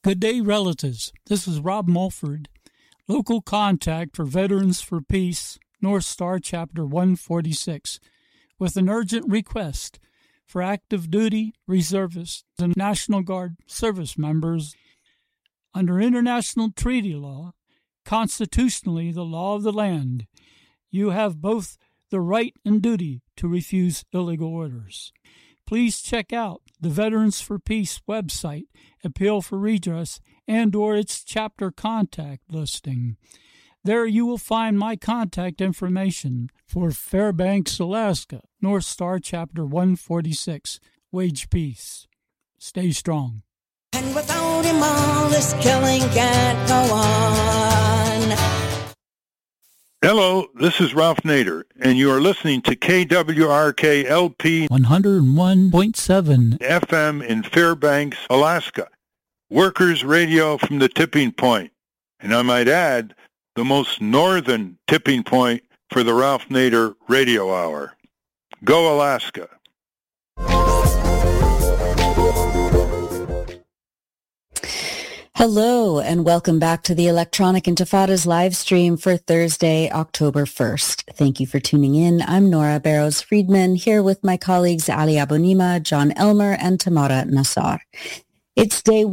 Good day, relatives. This is Rob Mulford, local contact for Veterans for Peace, North Star Chapter 146, with an urgent request for active duty reservists and National Guard service members. Under international treaty law, constitutionally the law of the land, you have both the right and duty to refuse illegal orders. Please check out the Veterans for Peace website, Appeal for Redress, and or its chapter contact listing. There you will find my contact information for Fairbanks, Alaska, North Star Chapter 146, Wage Peace. Stay strong. And without him all this killing can't go on. Hello, this is Ralph Nader, and you are listening to KWRK-LP 101.7 FM in Fairbanks, Alaska. Workers' radio from the tipping point. And I might add, the most northern tipping point for the Ralph Nader Radio Hour. Go Alaska. Hello, and welcome back to the Electronic Intifada's live stream for Thursday, October 1st. Thank you for tuning in. I'm Nora Barrows-Friedman, here with my colleagues Ali Abunimah, John Elmer, and Tamara Nassar. It's day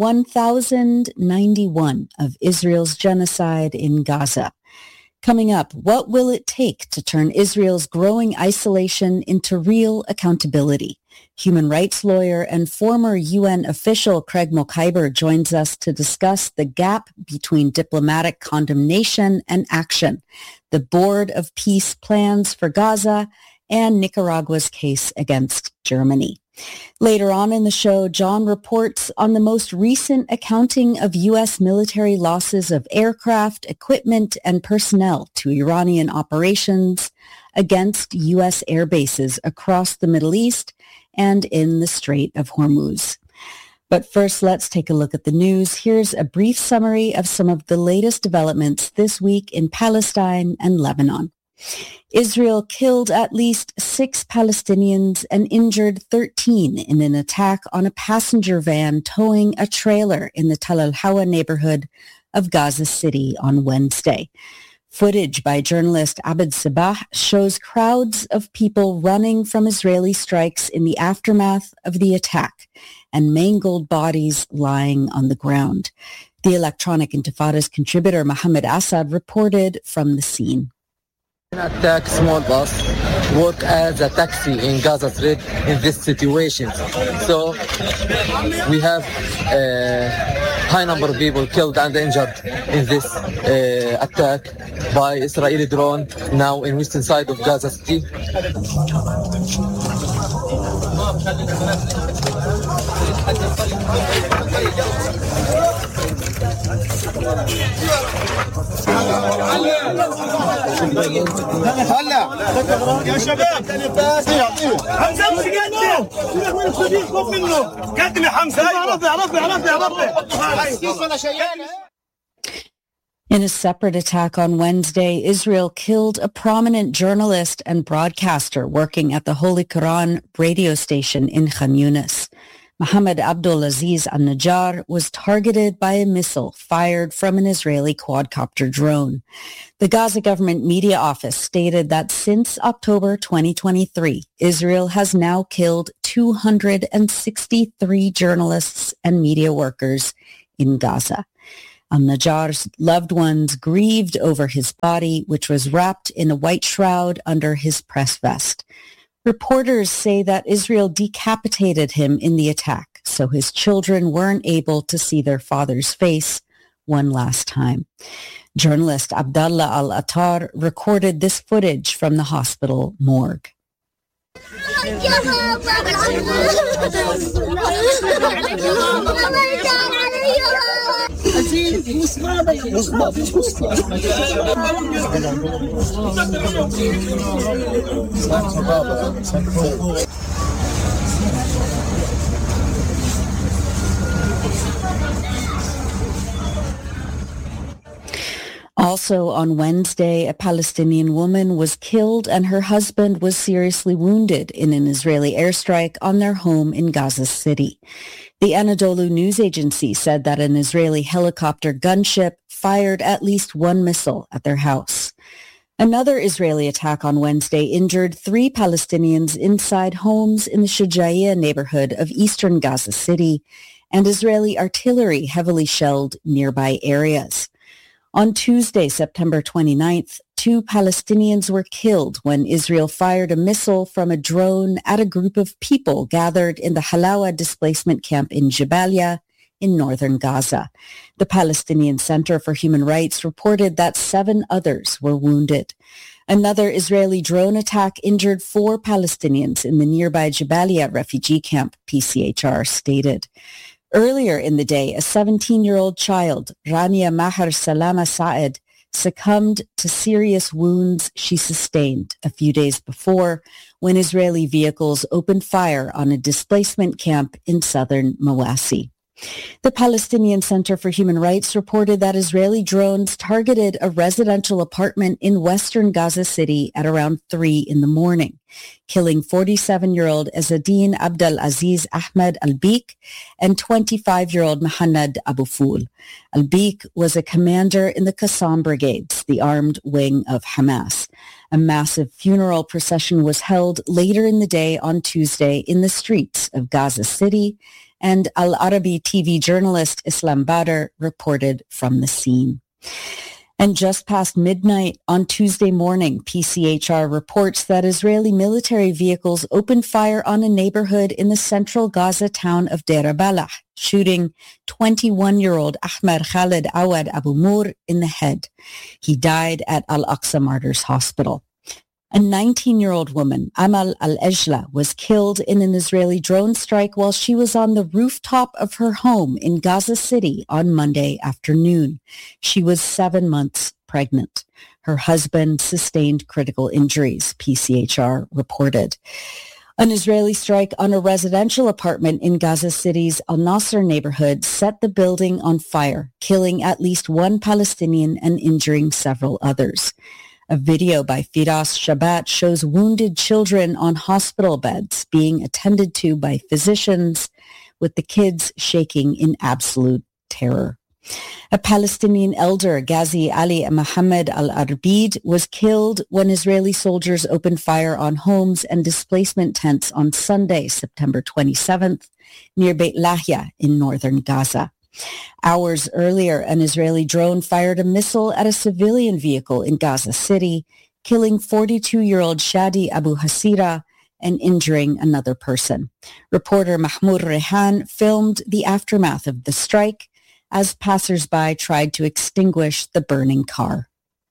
1091 of Israel's genocide in Gaza. Coming up, what will it take to turn Israel's growing isolation into real accountability? Human rights lawyer and former UN official Craig Mokhiber joins us to discuss the gap between diplomatic condemnation and action, the Board of Peace plans for Gaza, and Nicaragua's case against Germany. Later on in the show, John reports on the most recent accounting of U.S. military losses of aircraft, equipment, and personnel to Iranian operations against U.S. air bases across the Middle East and in the Strait of Hormuz. But first, let's take a look at the news. Here's a brief summary of some of the latest developments this week in Palestine and Lebanon. Israel killed at least 6 Palestinians and injured 13 in an attack on a passenger van towing a trailer in the Tal al-Hawa neighborhood of Gaza City on Wednesday. Footage by journalist Abed Sabah shows crowds of people running from Israeli strikes in the aftermath of the attack and mangled bodies lying on the ground. The Electronic Intifada's contributor Mohammed Assad reported from the scene. Attack small bus work as a taxi in Gaza Strip in this situation. So we have a high number of people killed and injured in this attack by Israeli drone now in western side of Gaza City. هلا يا شباب حمزه مش قدم خوف منه قدم يا حمزه In a separate attack on Wednesday, Israel killed a prominent journalist and broadcaster working at the Holy Quran radio station in Khan Yunis. Mohammed Abdulaziz al-Najjar was targeted by a missile fired from an Israeli quadcopter drone. The Gaza government media office stated that since October 2023, Israel has now killed 263 journalists and media workers in Gaza. Al-Najjar's loved ones grieved over his body, which was wrapped in a white shroud under his press vest. Reporters say that Israel decapitated him in the attack, so his children weren't able to see their father's face one last time. Journalist Abdallah Al-Attar recorded this footage from the hospital morgue. Also on Wednesday, a Palestinian woman was killed and her husband was seriously wounded in an Israeli airstrike on their home in Gaza City. The Anadolu news agency said that an Israeli helicopter gunship fired at least one missile at their house. Another Israeli attack on Wednesday injured 3 Palestinians inside homes in the Shujaiya neighborhood of eastern Gaza City, and Israeli artillery heavily shelled nearby areas. On Tuesday, September 29th, 2 Palestinians were killed when Israel fired a missile from a drone at a group of people gathered in the Halawa displacement camp in Jabalia in northern Gaza. The Palestinian Center for Human Rights reported that 7 others were wounded. Another Israeli drone attack injured 4 Palestinians in the nearby Jabalia refugee camp, PCHR stated. Earlier in the day, a 17-year-old child, Rania Maher Salama Saed, succumbed to serious wounds she sustained a few days before when Israeli vehicles opened fire on a displacement camp in southern Mawasi. The Palestinian Center for Human Rights reported that Israeli drones targeted a residential apartment in western Gaza City at around 3 in the morning, killing 47-year-old Ezzadine Abdel Aziz Ahmed Al-Beek and 25-year-old Mahannad Abu Ful. Al-Beek was a commander in the Qassam Brigades, the armed wing of Hamas. A massive funeral procession was held later in the day on Tuesday in the streets of Gaza City, and Al Arabi TV journalist Islam Badr reported from the scene. And just past midnight on Tuesday morning, PCHR reports that Israeli military vehicles opened fire on a neighborhood in the central Gaza town of Deir Balah, shooting 21-year-old Ahmed Khalid Awad Abu Mur in the head. He died at Al-Aqsa Martyrs Hospital. A 19-year-old woman, Amal Al-Ejla, was killed in an Israeli drone strike while she was on the rooftop of her home in Gaza City on Monday afternoon. She was 7 months pregnant. Her husband sustained critical injuries, PCHR reported. An Israeli strike on a residential apartment in Gaza City's Al-Nasser neighborhood set the building on fire, killing at least 1 Palestinian and injuring several others. A video by Firas Shabat shows wounded children on hospital beds being attended to by physicians, with the kids shaking in absolute terror. A Palestinian elder, Ghazi Ali Mohammed al-Arbid, was killed when Israeli soldiers opened fire on homes and displacement tents on Sunday, September 27th, near Beit Lahia in northern Gaza. Hours earlier, an Israeli drone fired a missile at a civilian vehicle in Gaza City, killing 42-year-old Shadi Abu Hasira and injuring another person. Reporter Mahmoud Rehan filmed the aftermath of the strike as passers-by tried to extinguish the burning car.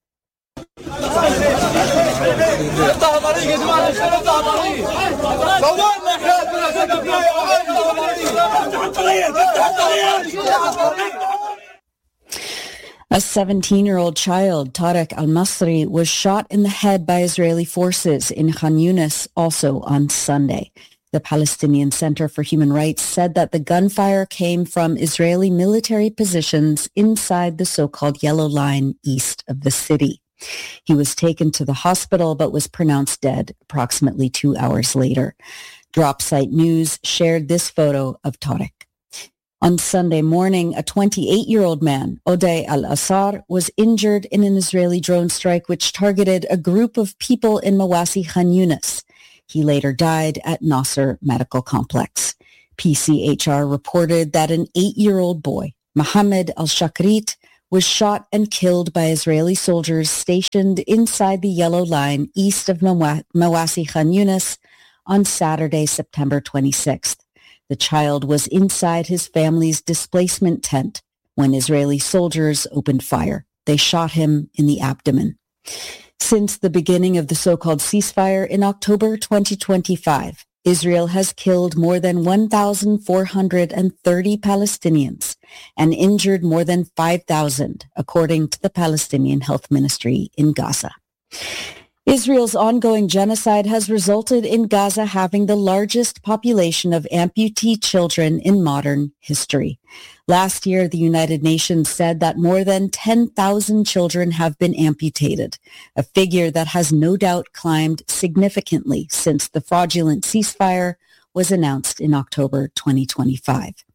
A 17-year-old child, Tariq al-Masri, was shot in the head by Israeli forces in Khan Yunis also on Sunday. The Palestinian Center for Human Rights said that the gunfire came from Israeli military positions inside the so-called Yellow Line east of the city. He was taken to the hospital but was pronounced dead approximately 2 hours later. Dropsite News shared this photo of Tariq. On Sunday morning, a 28-year-old man, Odey al-Assar, was injured in an Israeli drone strike which targeted a group of people in Mawasi Khan Yunis. He later died at Nasser Medical Complex. PCHR reported that an 8-year-old boy, Mohammed al-Shakrit, was shot and killed by Israeli soldiers stationed inside the Yellow Line east of Mawasi Khan Yunis on Saturday, September 26th. The child was inside his family's displacement tent when Israeli soldiers opened fire. They shot him in the abdomen. Since the beginning of the so-called ceasefire in October 2025, Israel has killed more than 1,430 Palestinians and injured more than 5,000, according to the Palestinian Health Ministry in Gaza. Israel's ongoing genocide has resulted in Gaza having the largest population of amputee children in modern history. Last year, the United Nations said that more than 10,000 children have been amputated, a figure that has no doubt climbed significantly since the fraudulent ceasefire was announced in October 2025.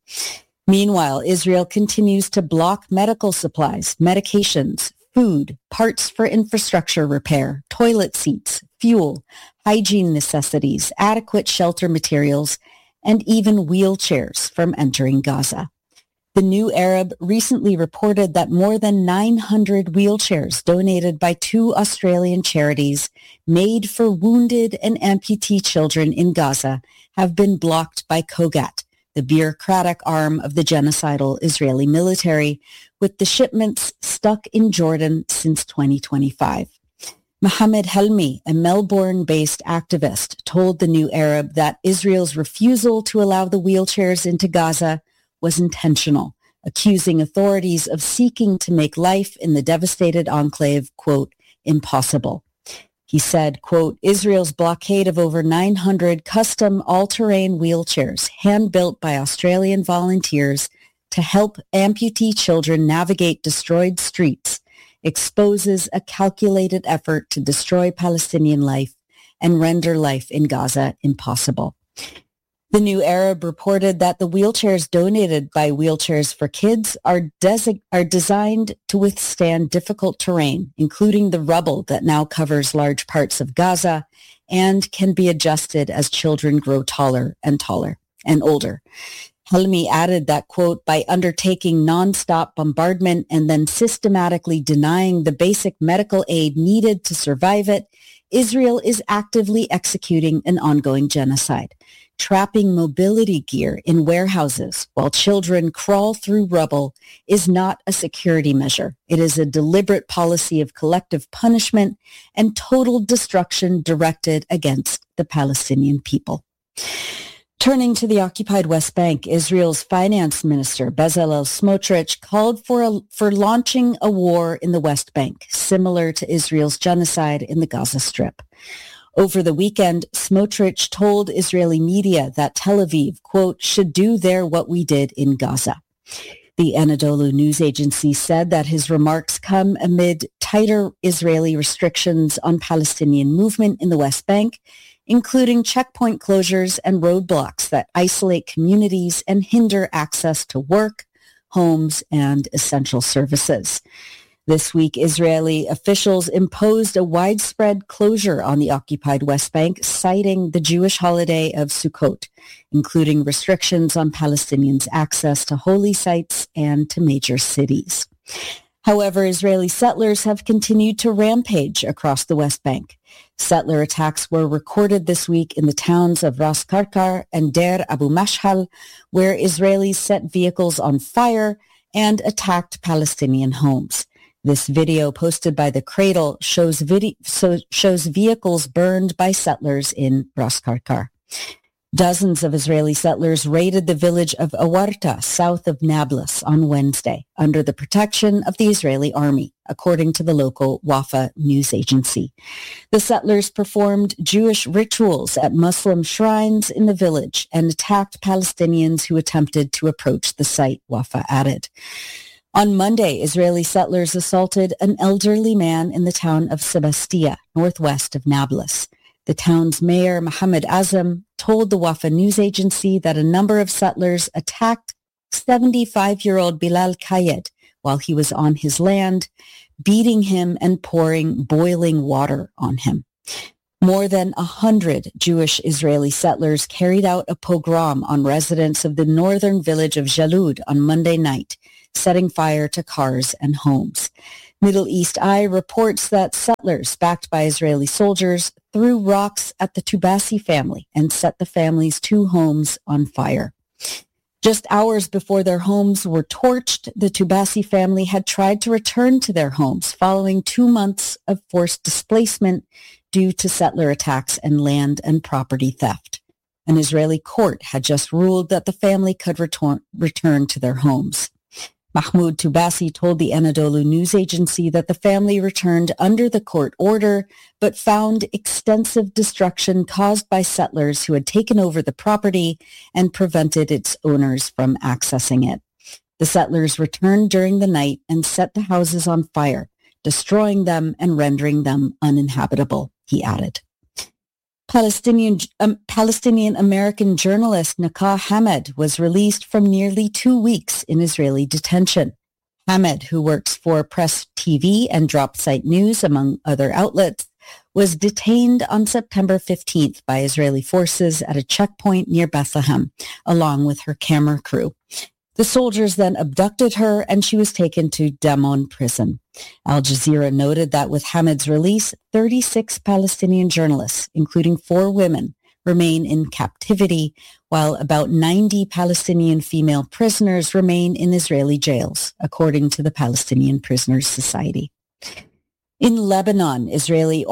Meanwhile, Israel continues to block medical supplies, medications, food, parts for infrastructure repair, toilet seats, fuel, hygiene necessities, adequate shelter materials, and even wheelchairs from entering Gaza. The New Arab recently reported that more than 900 wheelchairs donated by 2 Australian charities made for wounded and amputee children in Gaza have been blocked by Kogat, the bureaucratic arm of the genocidal Israeli military, with the shipments stuck in Jordan since 2025. Mohammed Helmi, a Melbourne-based activist, told the New Arab that Israel's refusal to allow the wheelchairs into Gaza was intentional, accusing authorities of seeking to make life in the devastated enclave, quote, impossible. He said, quote, Israel's blockade of over 900 custom all-terrain wheelchairs hand-built by Australian volunteers to help amputee children navigate destroyed streets exposes a calculated effort to destroy Palestinian life and render life in Gaza impossible. The New Arab reported that the wheelchairs donated by Wheelchairs for Kids are designed to withstand difficult terrain, including the rubble that now covers large parts of Gaza, and can be adjusted as children grow taller and older. Helmi added that, quote, by undertaking nonstop bombardment and then systematically denying the basic medical aid needed to survive it, Israel is actively executing an ongoing genocide. Trapping mobility gear in warehouses while children crawl through rubble is not a security measure. It is a deliberate policy of collective punishment and total destruction directed against the Palestinian people. Turning to the occupied West Bank, Israel's finance minister, Bezalel Smotrich, called for launching a war in the West Bank, similar to Israel's genocide in the Gaza Strip. Over the weekend, Smotrich told Israeli media that Tel Aviv, quote, should do there what we did in Gaza. The Anadolu news agency said that his remarks come amid tighter Israeli restrictions on Palestinian movement in the West Bank, including checkpoint closures and roadblocks that isolate communities and hinder access to work, homes, and essential services. This week, Israeli officials imposed a widespread closure on the occupied West Bank, citing the Jewish holiday of Sukkot, including restrictions on Palestinians' access to holy sites and to major cities. However, Israeli settlers have continued to rampage across the West Bank. Settler attacks were recorded this week in the towns of Ras Karkar and Deir Abu Mashhal, where Israelis set vehicles on fire and attacked Palestinian homes. This video posted by The Cradle shows vehicles burned by settlers in Ras Karkar. Dozens of Israeli settlers raided the village of Awarta, south of Nablus, on Wednesday, under the protection of the Israeli army, according to the local Wafa news agency. The settlers performed Jewish rituals at Muslim shrines in the village and attacked Palestinians who attempted to approach the site, Wafa added. On Monday, Israeli settlers assaulted an elderly man in the town of Sebastia, northwest of Nablus. The town's mayor, Mohammed Azam, told the Wafa news agency that a number of settlers attacked 75-year-old Bilal Kayed while he was on his land, beating him and pouring boiling water on him. More than 100 Jewish Israeli settlers carried out a pogrom on residents of the northern village of Jalud on Monday night, setting fire to cars and homes. Middle East Eye reports that settlers, backed by Israeli soldiers, threw rocks at the Tubasi family and set the family's 2 homes on fire. Just hours before their homes were torched, the Tubasi family had tried to return to their homes following 2 months of forced displacement due to settler attacks and land and property theft. An Israeli court had just ruled that the family could return to their homes. Mahmoud Tubasi told the Anadolu news agency that the family returned under the court order, but found extensive destruction caused by settlers who had taken over the property and prevented its owners from accessing it. The settlers returned during the night and set the houses on fire, destroying them and rendering them uninhabitable, he added. Palestinian-American journalist Nakah Hamed was released from nearly 2 weeks in Israeli detention. Hamed, who works for Press TV and DropSite News, among other outlets, was detained on September 15th by Israeli forces at a checkpoint near Bethlehem, along with her camera crew. The soldiers then abducted her and she was taken to Damon prison. Al Jazeera noted that with Hamed's release, 36 Palestinian journalists, including 4 women, remain in captivity, while about 90 Palestinian female prisoners remain in Israeli jails, according to the Palestinian Prisoners Society. In Lebanon, Israeli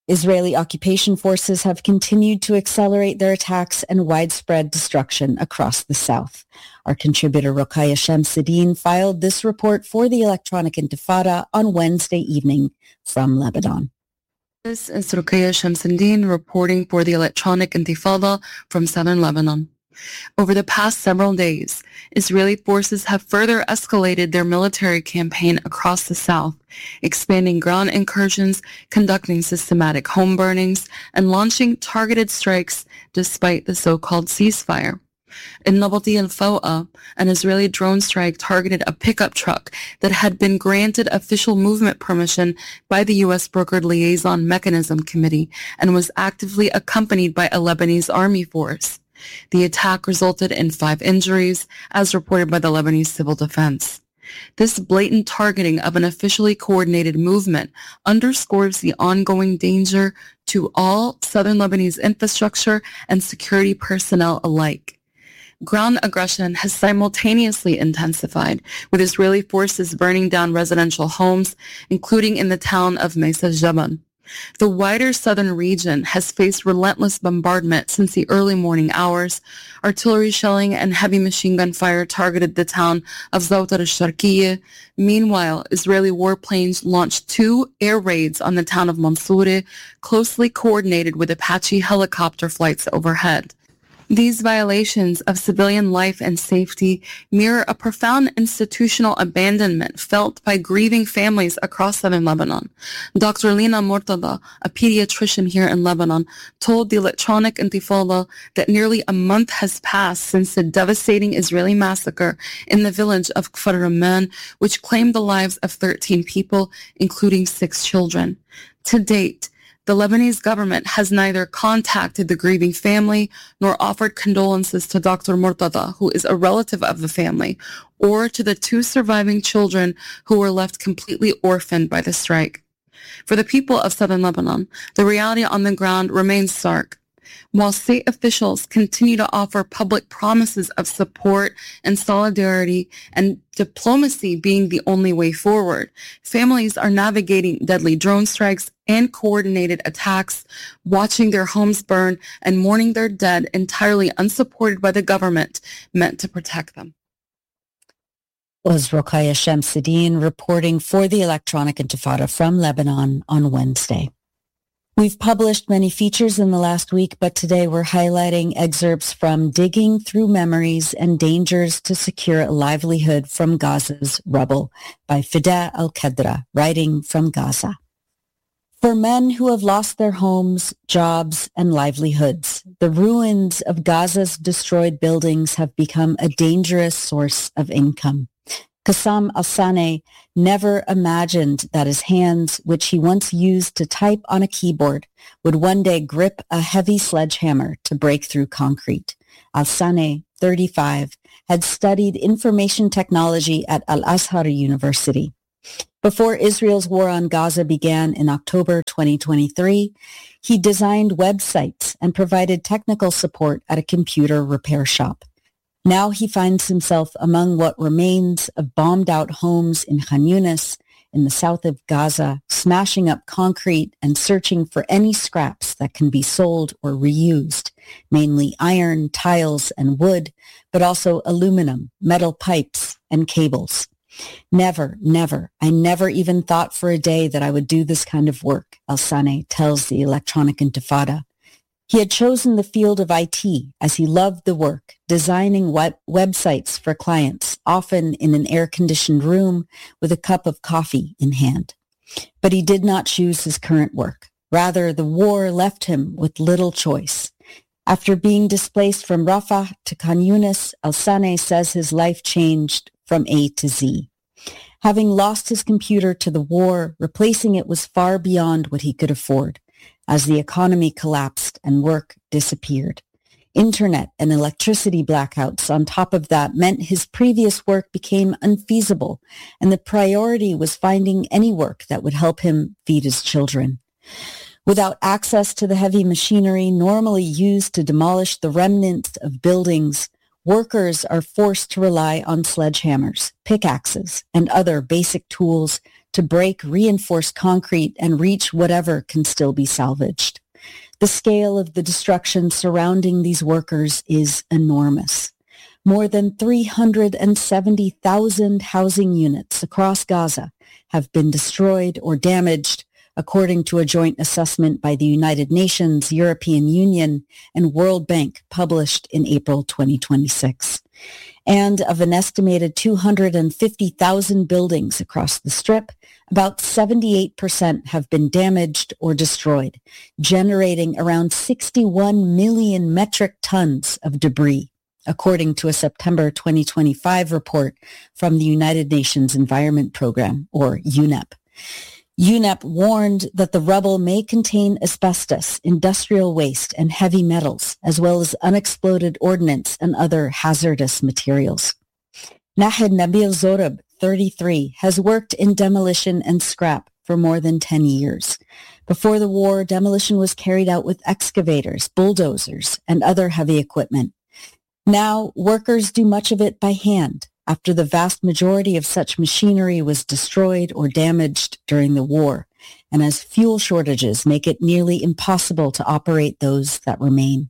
occupation forces have continued to accelerate their attacks and widespread destruction across the south. Our contributor Rokhaya Shamsuddin filed this report for the Electronic Intifada on Wednesday evening from Lebanon. This is Rokhaya Shamsuddin reporting for the Electronic Intifada from southern Lebanon. Over the past several days, Israeli forces have further escalated their military campaign across the south, expanding ground incursions, conducting systematic home burnings, and launching targeted strikes despite the so-called ceasefire. In Nabati al-Fawa, an Israeli drone strike targeted a pickup truck that had been granted official movement permission by the U.S. Brokered Liaison Mechanism Committee and was actively accompanied by a Lebanese army force. The attack resulted in 5 injuries, as reported by the Lebanese Civil Defense. This blatant targeting of an officially coordinated movement underscores the ongoing danger to all southern Lebanese infrastructure and security personnel alike. Ground aggression has simultaneously intensified, with Israeli forces burning down residential homes, including in the town of Mesa Jaban. The wider southern region has faced relentless bombardment since the early morning hours. Artillery shelling and heavy machine gun fire targeted the town of Zawtar al-Sharqiyya. Meanwhile, Israeli warplanes launched 2 air raids on the town of Mansoureh, closely coordinated with Apache helicopter flights overhead. These violations of civilian life and safety mirror a profound institutional abandonment felt by grieving families across southern Lebanon. Dr. Lina Mortada, a pediatrician here in Lebanon, told the Electronic Intifada that nearly a month has passed since the devastating Israeli massacre in the village of Kfar Ramman, which claimed the lives of 13 people, including 6 children. To date, the Lebanese government has neither contacted the grieving family nor offered condolences to Dr. Mortada, who is a relative of the family, or to the 2 surviving children who were left completely orphaned by the strike. For the people of southern Lebanon, the reality on the ground remains stark. While state officials continue to offer public promises of support and solidarity and diplomacy being the only way forward, families are navigating deadly drone strikes and coordinated attacks, watching their homes burn and mourning their dead entirely unsupported by the government meant to protect them. Was Rokhaya Shamsuddin reporting for the Electronic Intifada from Lebanon on Wednesday. We've published many features in the last week, but today we're highlighting excerpts from Digging Through Memories and Dangers to Secure a Livelihood from Gaza's Rubble by Fida Al-Qadra, writing from Gaza. For men who have lost their homes, jobs, and livelihoods, the ruins of Gaza's destroyed buildings have become a dangerous source of income. Qassam Al-Saneh never imagined that his hands, which he once used to type on a keyboard, would one day grip a heavy sledgehammer to break through concrete. Al-Saneh, 35, had studied information technology at Al-Azhar University. Before Israel's war on Gaza began in October 2023, he designed websites and provided technical support at a computer repair shop. Now he finds himself among what remains of bombed-out homes in Khan Yunis, in the south of Gaza, smashing up concrete and searching for any scraps that can be sold or reused, mainly iron, tiles, and wood, but also aluminum, metal pipes, and cables. Never, I never even thought for a day that I would do this kind of work, Al-Saneh tells the Electronic Intifada. He had chosen the field of IT as he loved the work, designing websites for clients, often in an air-conditioned room with a cup of coffee in hand. But he did not choose his current work, Rather, the war left him with little choice. After being displaced from Rafah to Khan Yunis, Al-Saneh says his life changed from A to Z. Having lost his computer to the war, replacing it was far beyond what he could afford, as the economy collapsed and work disappeared. Internet and electricity blackouts on top of that meant his previous work became unfeasible, and the priority was finding any work that would help him feed his children. Without access to the heavy machinery normally used to demolish the remnants of buildings, workers are forced to rely on sledgehammers, pickaxes, and other basic tools to break reinforced concrete and reach whatever can still be salvaged. The scale of the destruction surrounding these workers is enormous. More than 370,000 housing units across Gaza have been destroyed or damaged, according to a joint assessment by the United Nations, European Union, and World Bank published in April 2026. And of an estimated 250,000 buildings across the Strip, about 78% have been damaged or destroyed, generating around 61 million metric tons of debris, according to a September 2025 report from the United Nations Environment Programme, or UNEP. UNEP warned that the rubble may contain asbestos, industrial waste, and heavy metals, as well as unexploded ordnance and other hazardous materials. Nahed Nabil Zorab, 33, has worked in demolition and scrap for more than 10 years. Before the war, demolition was carried out with excavators, bulldozers, and other heavy equipment. Now, workers do much of it by hand, after the vast majority of such machinery was destroyed or damaged during the war, and as fuel shortages make it nearly impossible to operate those that remain.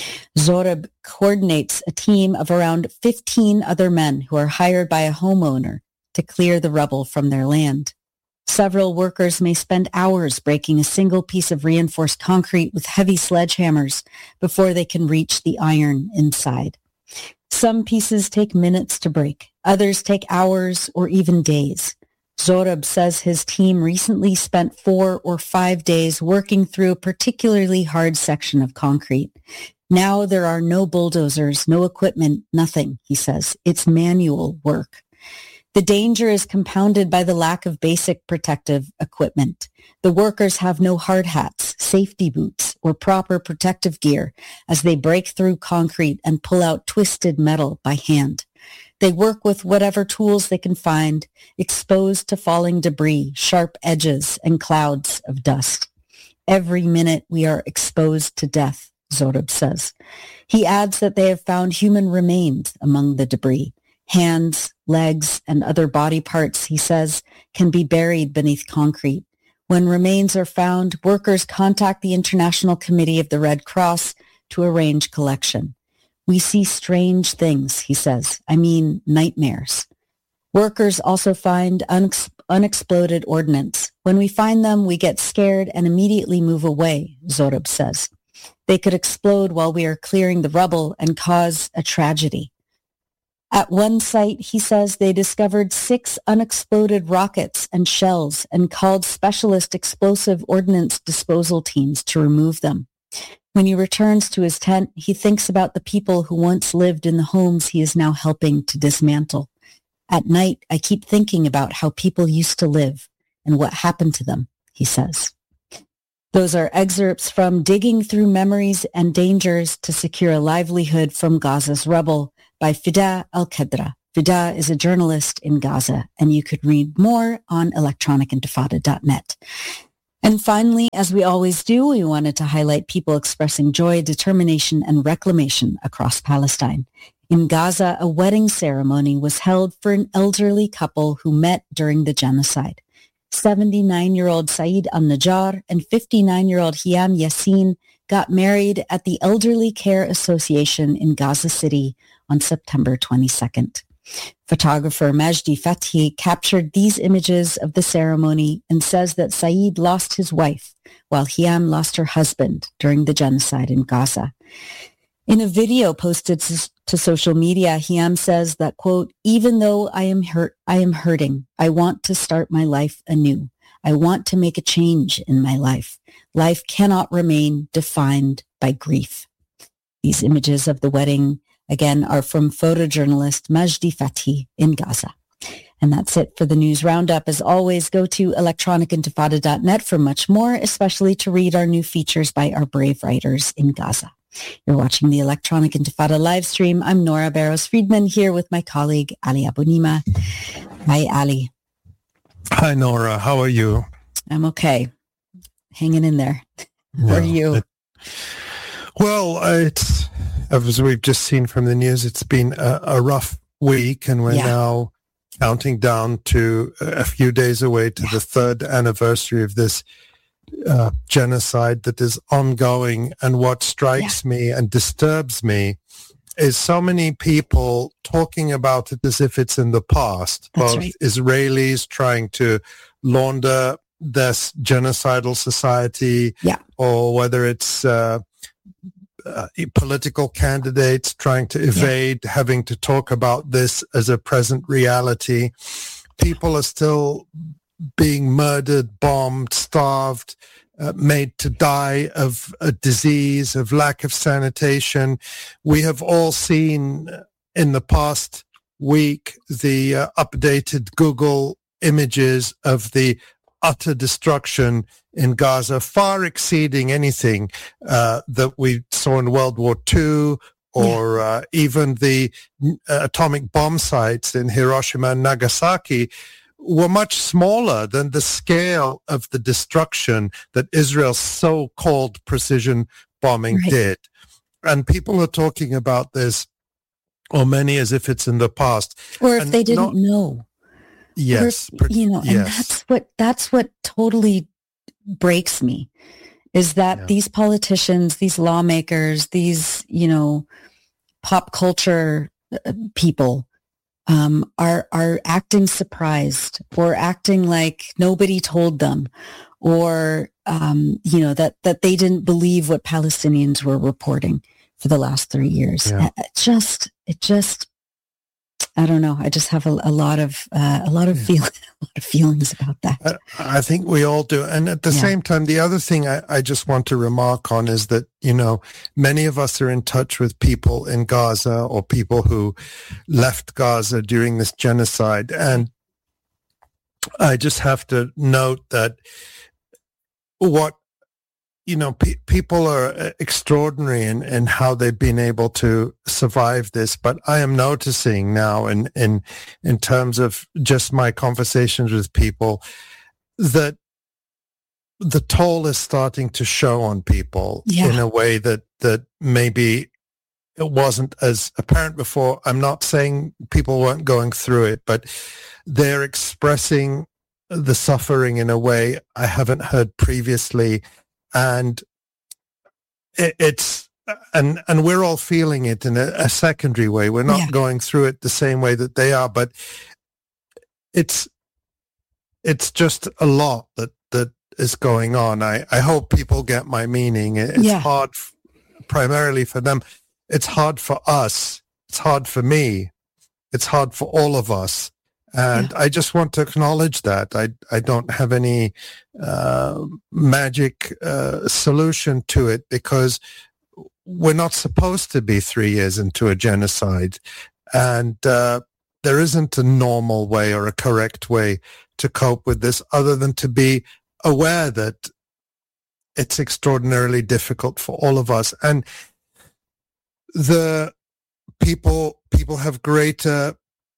Zorab coordinates a team of around 15 other men who are hired by a homeowner to clear the rubble from their land. Several workers may spend hours breaking a single piece of reinforced concrete with heavy sledgehammers before they can reach the iron inside. Some pieces take minutes to break. Others take hours or even days. Zorab says his team recently spent 4 or 5 days working through a particularly hard section of concrete. Now there are no bulldozers, no equipment, nothing, he says. It's manual work. The danger is compounded by the lack of basic protective equipment. The workers have no hard hats, safety boots, or proper protective gear as they break through concrete and pull out twisted metal by hand. They work with whatever tools they can find, exposed to falling debris, sharp edges, and clouds of dust. Every minute we are exposed to death, Zorab says. He adds that they have found human remains among the debris. Hands, legs, and other body parts, he says, can be buried beneath concrete. When remains are found, workers contact the International Committee of the Red Cross to arrange collection. We see strange things, he says. I mean, nightmares. Workers also find unexploded ordnance. When we find them, we get scared and immediately move away, Zorab says. They could explode while we are clearing the rubble and cause a tragedy. At one site, he says, they discovered 6 unexploded rockets and shells and called specialist explosive ordnance disposal teams to remove them. When he returns to his tent, he thinks about the people who once lived in the homes he is now helping to dismantle. At night, I keep thinking about how people used to live and what happened to them, he says. Those are excerpts from Digging Through Memories and Dangers to Secure a Livelihood from Gaza's Rubble by Fida Al-Qadra. Fida is a journalist in Gaza, and you could read more on electronicintifada.net. And finally, as we always do, we wanted to highlight people expressing joy, determination, and reclamation across Palestine. In Gaza, a wedding ceremony was held for an elderly couple who met during the genocide. 79-year-old Saeed al-Najjar and 59-year-old Hiam Yassin got married at the Elderly Care Association in Gaza City on September 22nd. Photographer Majdi Fathi captured these images of the ceremony and says that Saeed lost his wife while Hiam lost her husband during the genocide in Gaza. In a video posted to social media, Hiam says that, quote, even though I am hurting, I want to start my life anew. I want to make a change in my life. Life cannot remain defined by grief. These images of the wedding, again, are from photojournalist Majdi Fatih in Gaza. And that's it for the news roundup. As always, go to electronicintifada.net for much more, especially to read our new features by our brave writers in Gaza. You're watching the Electronic Intifada live stream. I'm Nora Barros-Friedman here with my colleague Ali Abunimah. Hi, Ali. Hi, Nora. How are you? I'm okay. Hanging in there. How are you? It's, as we've just seen from the news, it's been a rough week, and we're now counting down to a few days away to the third anniversary of this genocide that is ongoing. And what strikes me and disturbs me is so many people talking about it as if it's in the past. That's both right. Israelis trying to launder this genocidal society, or whether it's political candidates trying to evade having to talk about this as a present reality. People are still being murdered, bombed, starved, made to die of a disease, of lack of sanitation. We have all seen in the past week the updated Google images of the utter destruction in Gaza, far exceeding anything that we saw in World War II or even the atomic bomb sites in Hiroshima and Nagasaki were much smaller than the scale of the destruction that Israel's so-called precision bombing did. And people are talking about this, or many, as if it's in the past. Or if they didn't know. Yes. Or, and that's what totally breaks me, is that these politicians, these lawmakers, these, pop culture people are acting surprised, or acting like nobody told them, or, that they didn't believe what Palestinians were reporting for the last 3 years. It just, I don't know. I just have a lot of feelings about that. I think we all do. And at the same time, the other thing I just want to remark on is that, many of us are in touch with people in Gaza or people who left Gaza during this genocide. And I just have to note that people are extraordinary in how they've been able to survive this. But I am noticing now in terms of just my conversations with people that the toll is starting to show on people in a way that maybe it wasn't as apparent before. I'm not saying people weren't going through it, but they're expressing the suffering in a way I haven't heard previously. And and we're all feeling it in a secondary way. We're not going through it the same way that they are, but it's just a lot that is going on. I hope people get my meaning. It's hard primarily for them. It's hard for us. It's hard for me. It's hard for all of us. And I just want to acknowledge that. I don't have any magic solution to it, because we're not supposed to be 3 years into a genocide. And there isn't a normal way or a correct way to cope with this other than to be aware that it's extraordinarily difficult for all of us. And the people have greater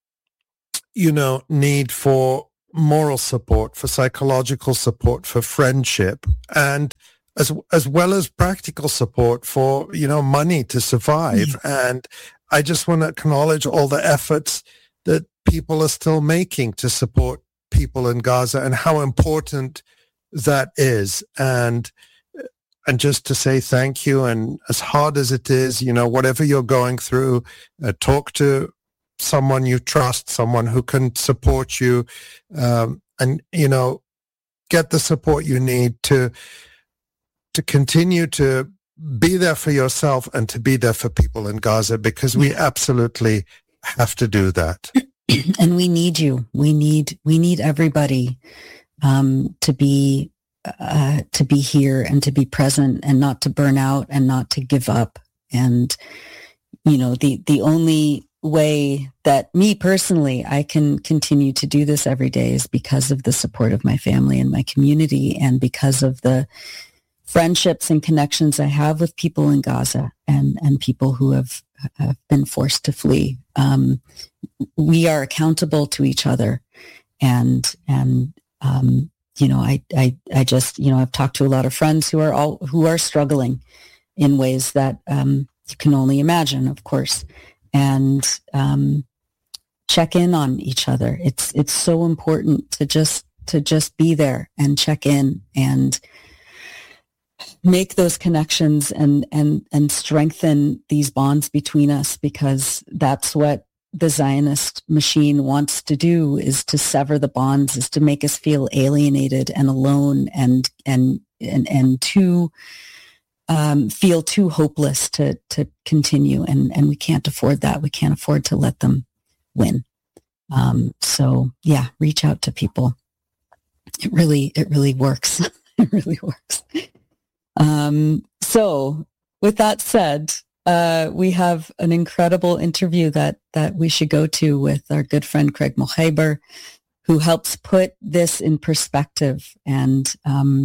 need for moral support, for psychological support, for friendship, and as well as practical support for, money to survive. And I just want to acknowledge all the efforts that people are still making to support people in Gaza and how important that is. And just to say thank you. And as hard as it is, whatever you're going through, talk to someone you trust, someone who can support you, and get the support you need to continue to be there for yourself and to be there for people in Gaza, because we absolutely have to do that. And we need you. We need everybody to be here and to be present and not to burn out and not to give up. And, the only way that me personally, I can continue to do this every day is because of the support of my family and my community, and because of the friendships and connections I have with people in Gaza and people who have been forced to flee. We are accountable to each other. And I just, I've talked to a lot of friends who are struggling in ways that you can only imagine, of course, and check in on each other. It's so important to just be there and check in and make those connections and strengthen these bonds between us, because that's what the Zionist machine wants to do, is to sever the bonds, is to make us feel alienated and alone and to feel too hopeless to continue. And we can't afford that. We can't afford to let them win. So yeah, reach out to people. It really works. It really works. So with that said, we have an incredible interview that we should go to with our good friend Craig Mochaiber, who helps put this in perspective and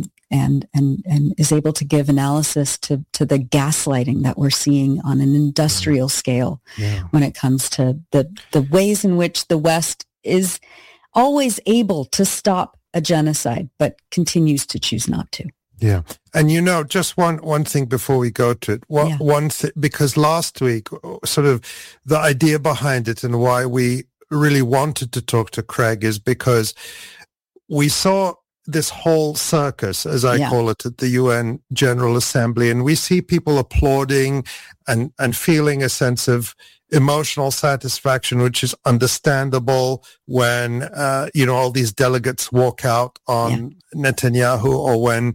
is able to give analysis to the gaslighting that we're seeing on an industrial scale when it comes to the ways in which the West is always able to stop a genocide, but continues to choose not to. Yeah. And just one thing before we go to it, because last week, sort of the idea behind it and why we really wanted to talk to Craig is because we saw this whole circus, as I call it, at the UN General Assembly, and we see people applauding and feeling a sense of emotional satisfaction, which is understandable when, all these delegates walk out on Netanyahu, or when,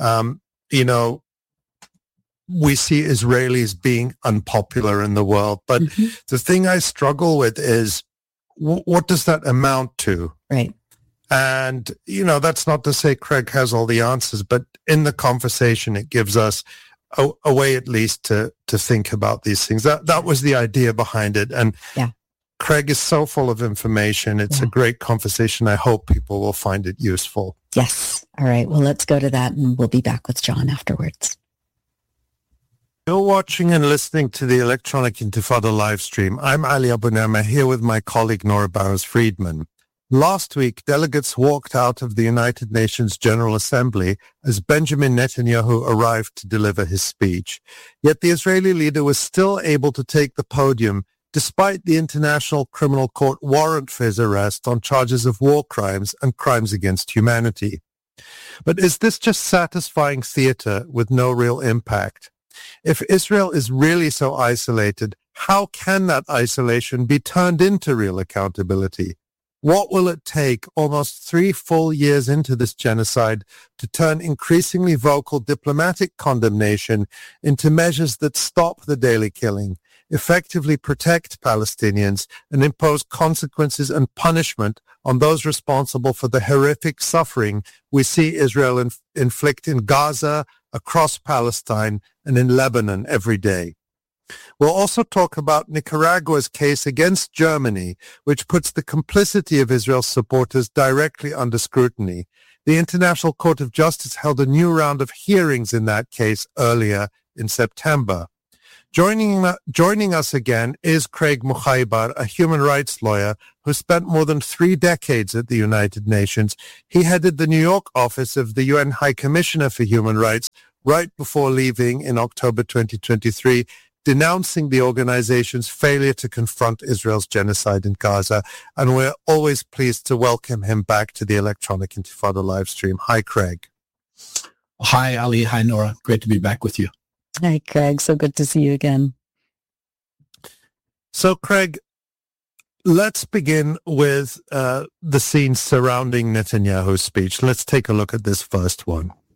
we see Israelis being unpopular in the world. But the thing I struggle with is, what does that amount to? Right. And, that's not to say Craig has all the answers, but in the conversation, it gives us a way at least to think about these things. That was the idea behind it. And Craig is so full of information. It's a great conversation. I hope people will find it useful. Yes. All right. Well, let's go to that, and we'll be back with John afterwards. You're watching and listening to the Electronic Intifada live stream. I'm Ali Abunema, here with my colleague Nora Barrows-Friedman. Last week, delegates walked out of the United Nations General Assembly as Benjamin Netanyahu arrived to deliver his speech. Yet the Israeli leader was still able to take the podium despite the International Criminal Court warrant for his arrest on charges of war crimes and crimes against humanity. But is this just satisfying theater with no real impact? If Israel is really so isolated, how can that isolation be turned into real accountability? What will it take almost 3 full years into this genocide to turn increasingly vocal diplomatic condemnation into measures that stop the daily killing, effectively protect Palestinians, and impose consequences and punishment on those responsible for the horrific suffering we see Israel inflict in Gaza, across Palestine, and in Lebanon every day? We'll also talk about Nicaragua's case against Germany, which puts the complicity of Israel's supporters directly under scrutiny. The International Court of Justice held a new round of hearings in that case earlier in September. Joining us again is Craig Mochaiber, a human rights lawyer who spent more than 3 decades at the United Nations. He headed the New York office of the UN High Commissioner for Human Rights right before leaving in October 2023, denouncing the organization's failure to confront Israel's genocide in Gaza. And we're always pleased to welcome him back to the Electronic Intifada live stream. Hi, Craig. Hi, Ali. Hi, Nora. Great to be back with you. Hi, Craig. So good to see you again. So, Craig, let's begin with the scenes surrounding Netanyahu's speech. Let's take a look at this first one.